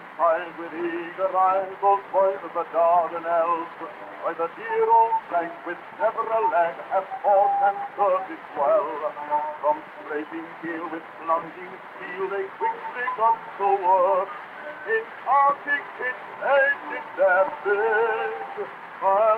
child with eager eyes, those boys of the Dardanelles, by the dear old plank with never a lag have fought and served it well. From scraping keel with plunging steel they quickly got to work. In Arctic heat they did their bid.